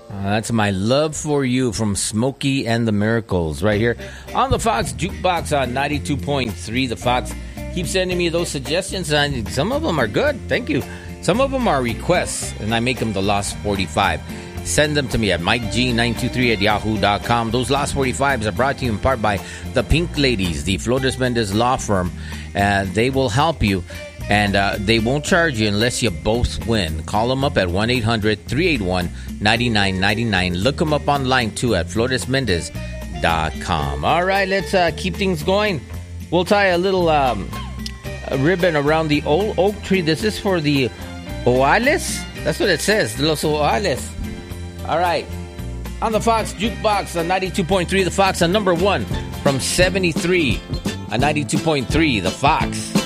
That's My Love for You from Smokey and the Miracles right here on the Fox Jukebox on 92.3. The Fox keeps sending me those suggestions, and some of them are good. Thank you. Some of them are requests, and I make them the Lost 45. Send them to me at MikeG923@yahoo.com. Those Lost 45s are brought to you in part by the Pink Ladies, the Flores Mendez law firm. They will help you. And they won't charge you unless you both win. Call them up at 1-800-381-9999. Look them up online, too, at floresmendez.com. All right, let's keep things going. We'll tie a little ribbon around the old oak tree. This is for the Oales. That's what it says, Los Oales. All right. On the Fox Jukebox on 92.3, the Fox on number 1 from 73 on 92.3, the Fox.